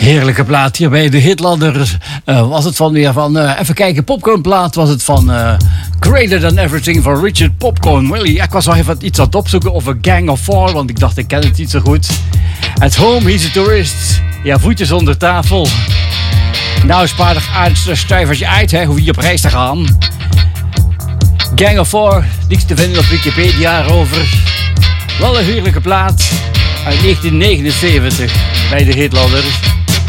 Heerlijke plaat hier bij de Hitlander. Was het van weer van, even kijken, Popcornplaat was het van Greater Than Everything van Richard Popcorn Willie. Ik was nog even iets aan het opzoeken over Gang of Four, want ik dacht ik ken het niet zo goed. At Home, He's a Tourist. Ja, voetjes onder tafel. Nou, spaardig stuivertje uit, hè, hoe je op reis te gaan. Gang of Four, niks te vinden op Wikipedia erover. Wel een heerlijke plaat uit 1979 bij de Hitlander.